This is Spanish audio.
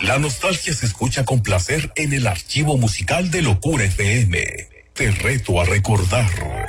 La nostalgia se escucha con placer en el archivo musical de Locura FM. Te reto a recordar.